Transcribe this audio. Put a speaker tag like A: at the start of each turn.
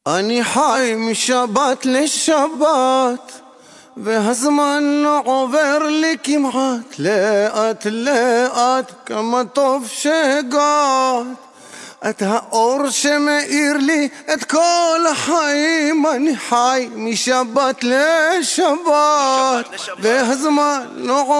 A: אני חי משבת לשבת, והזמן עובר לי כמעט לאט לאט, כמה טוב שהגעת. את האור שמאיר לי את כל החיים, אני חי משבת לשבת, והזמן